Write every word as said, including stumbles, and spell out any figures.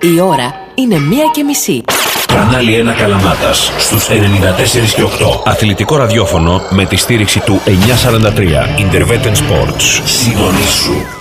Η ώρα είναι μία και μισή. Κανάλι ένα Καλαμάτας στους ενενήντα τέσσερα και οκτώ. Αθλητικό ραδιόφωνο με τη στήριξη του εννιακόσια σαράντα τρία. Interveten Sports. Συντονίσου.